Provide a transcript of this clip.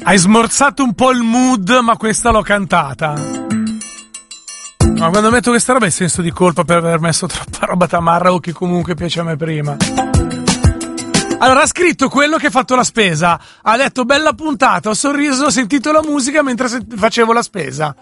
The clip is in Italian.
Hai smorzato un po' il mood, ma questa l'ho cantata. Ma quando metto questa roba è senso di colpa per aver messo troppa roba tamarra o che comunque piace a me prima. Allora, ha scritto quello che ha fatto la spesa. Ha detto bella puntata, ho sorriso, ho sentito la musica mentre facevo la spesa.